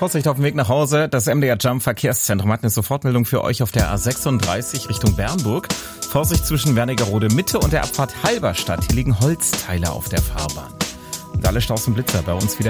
Vorsicht auf dem Weg nach Hause. Das MDR Jump Verkehrszentrum hat eine Sofortmeldung für euch auf der A36 Richtung Bernburg. Vorsicht zwischen Wernigerode Mitte und der Abfahrt Halberstadt. Hier liegen Holzteile auf der Fahrbahn. Und alle Staus und Blitzer bei uns wieder